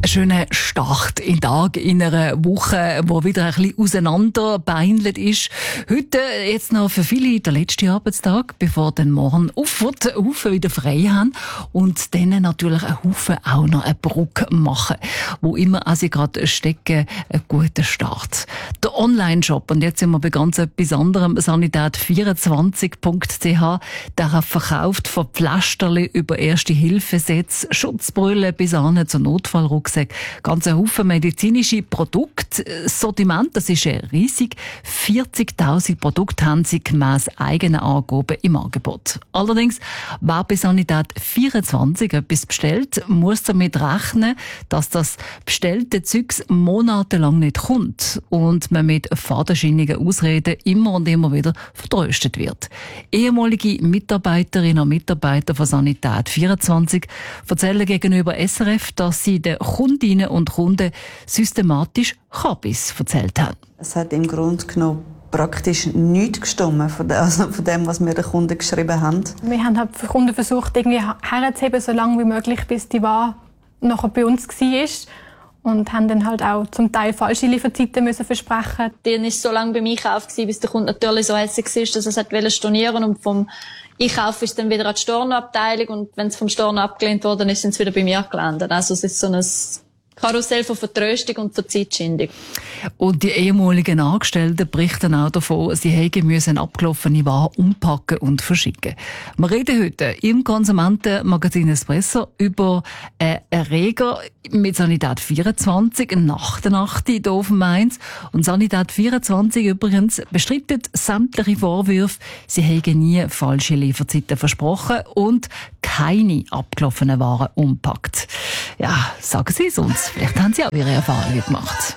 Einen schönen Start in den Tag in einer Woche, die wieder ein bisschen auseinanderbeindelt ist. Heute jetzt noch für viele der letzte Arbeitstag, bevor dann morgen aufwärts Haufen wieder frei haben und dann natürlich ein Haufen auch noch eine Brücke machen, wo immer also gerade stecken, ein guter Start. Der Online-Shop, und jetzt sind wir bei ganz etwas anderem, sanität24.ch, der verkauft von Pflasterli über Erste-Hilfe-Sätze, Schutzbrille bis hin zu Notfallrucksäcken, ganz ein Haufen medizinische Produkte. Das Sortiment, das ist riesig. 40.000 Produkte haben sie gemäss eigenen Angaben im Angebot. Allerdings, wer bei Sanität24 etwas bestellt, muss damit rechnen, dass das bestellte Zeugs monatelang nicht kommt und man mit fadenscheinigen Ausreden immer und immer wieder vertröstet wird. Ehemalige Mitarbeiterinnen und Mitarbeiter von Sanität24 erzählen gegenüber SRF, dass sie den Kundinnen und Kunden systematisch Kabis erzählt haben. Es hat im Grunde genommen praktisch nichts gestimmt von dem, was wir den Kunden geschrieben haben. Wir haben halt für Kunden versucht, irgendwie herzuheben, so lange wie möglich, bis die Ware nachher bei uns war. Und haben dann halt auch zum Teil falsche Lieferzeiten müssen versprechen. Dann war es so lange beim Einkauf, bis der Kunde natürlich so hässlich war, dass er es stornieren wollte. Und vom Einkauf ist dann wieder an die Stornoabteilung. Und wenn es vom Storno abgelehnt wurde, ist es wieder bei mir gelandet. Also es ist so ein Karussell von Vertröstung und von Zeitschindung. Und die ehemaligen Angestellten berichten auch davon, sie müssen abgelaufene Waren umpacken und verschicken. Wir reden heute im Konsumentenmagazin Espresso über einen Erreger mit Sanität24 nach der Nacht hier auf dem Mainz. Und Sanität24 übrigens bestreitet sämtliche Vorwürfe, sie hätten nie falsche Lieferzeiten versprochen und keine abgelaufenen Waren umpackt. Ja, sagen Sie es uns. Vielleicht haben Sie auch Ihre Erfahrungen gemacht.